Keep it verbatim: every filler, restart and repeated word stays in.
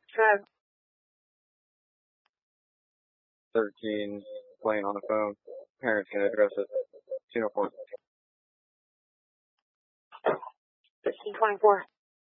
Trev. thirteen, playing on the phone. Parents can address it. two oh four. fifteen twenty-four.